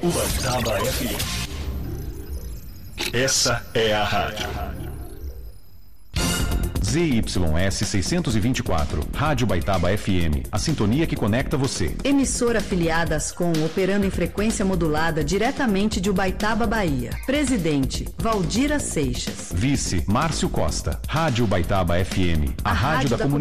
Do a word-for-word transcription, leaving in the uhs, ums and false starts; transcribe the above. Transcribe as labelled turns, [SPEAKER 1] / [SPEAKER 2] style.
[SPEAKER 1] Ubaitaba F M. Essa é a rádio.
[SPEAKER 2] Z Y S seiscentos e vinte e quatro, Rádio Ubaitaba F M, a sintonia que conecta você.
[SPEAKER 3] Emissora afiliada ASCOM, operando em frequência modulada diretamente de Ubaitaba, Bahia. Presidente, Valdira Seixas.
[SPEAKER 2] Vice, Márcio Costa. Rádio Ubaitaba F M, a, a rádio, rádio da, da comunidade.